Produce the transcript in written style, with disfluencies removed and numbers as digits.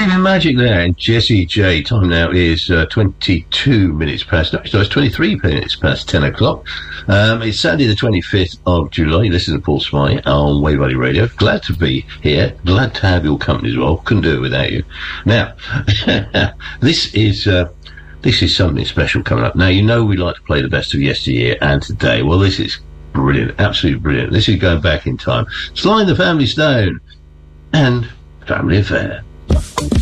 David Magic there, and Jessie J. Time now is 22 minutes past. No, it's 23 minutes past 10 o'clock. It's Saturday the 25th of July. Listen to Paul Smythe on Wave Valley Radio. Glad to be here. Glad to have your company as well. Couldn't do it without you. Now, this is something special coming up. Now, you know we like to play the best of yesteryear and today. Well, this is brilliant. Absolutely brilliant. This is going back in time. Sly and the Family Stone and Family Affair.